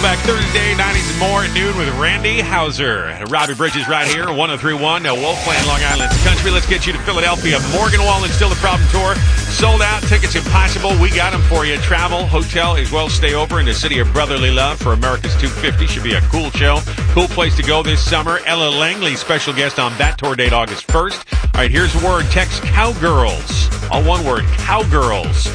Throwback Thursday, 90s and more at noon with Randy Hauser. Robbie Bridges right here, 1031 Wolf Lane, Long Island Country. Let's get you to Philadelphia. Morgan Wallen Still the Problem Tour. Sold out. Tickets impossible. We got them for you. Travel, hotel, as well stay over in the city of brotherly love for America's 250. Should be a cool show. Cool place to go this summer. Ella Langley, special guest on that tour date, August 1st. All right, here's the word. Text Cowgirls. All one word, Cowgirls.